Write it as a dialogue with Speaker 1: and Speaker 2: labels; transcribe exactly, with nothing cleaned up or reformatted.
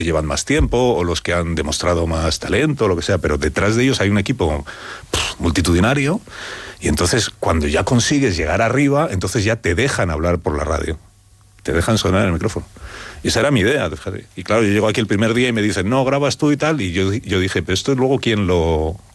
Speaker 1: llevan más tiempo o los que han demostrado más talento, lo que sea, pero detrás de ellos hay un equipo pff, multitudinario, y entonces cuando ya consigues llegar arriba, entonces ya te dejan hablar por la radio, te dejan sonar en el micrófono. Y esa era mi idea, fíjate. Y claro, yo llego aquí el primer día y me dicen, no, grabas tú y tal, y yo, yo dije, pero esto luego quién lo,